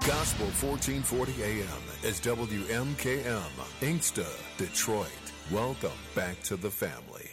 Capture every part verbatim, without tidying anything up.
Gospel fourteen forty A M is W M K M, Inkster, Detroit. Welcome back to the family.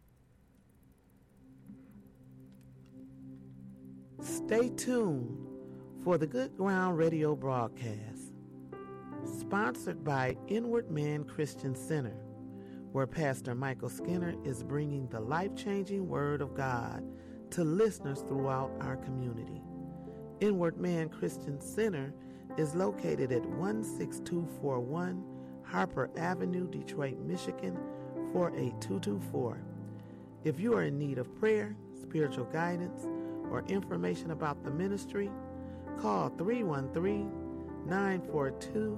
Stay tuned for the Good Ground Radio broadcast, sponsored by Inward Man Christian Center, where Pastor Michael Skinner is bringing the life-changing Word of God to listeners throughout our community. Inward Man Christian Center is located at one six two four one Harper Avenue, Detroit, Michigan, four eight two two four. If you are in need of prayer, spiritual guidance, or information about the ministry, call three one three, nine four two,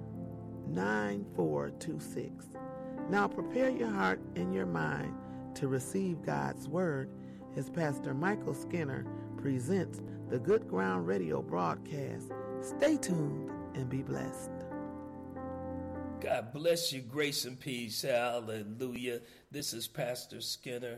nine four two six. Now prepare your heart and your mind to receive God's Word as Pastor Michael Skinner presents the Good Ground Radio broadcast. Stay tuned and be blessed. God bless you, grace and peace. Hallelujah. This is Pastor Skinner,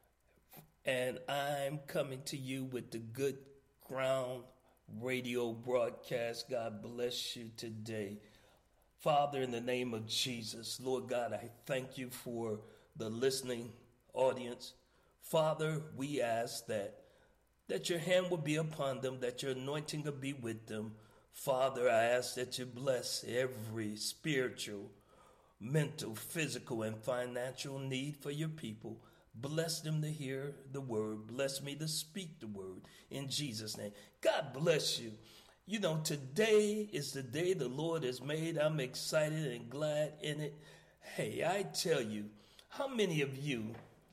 and I'm coming to you with the Good Ground Radio broadcast. God bless you today. Father, in the name of Jesus, Lord God, I thank you for the listening audience. Father, we ask that that your hand will be upon them, that your anointing will be with them. Father, I ask that you bless every spiritual, mental, physical, and financial need for your people. Bless them to hear the word. Bless me to speak the word in Jesus' name. God bless you. You know, today is the day the Lord has made. I'm excited and glad in it. Hey, I tell you, how many of you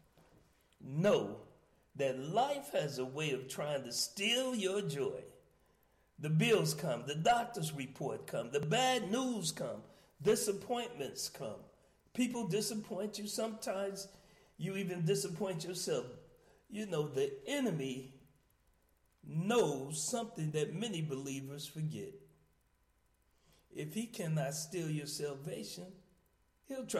know that life has a way of trying to steal your joy? The bills come, the doctor's report come, the bad news come, disappointments come. People disappoint you. Sometimes you even disappoint yourself. You know, the enemy knows something that many believers forget. If he cannot steal your salvation, he'll try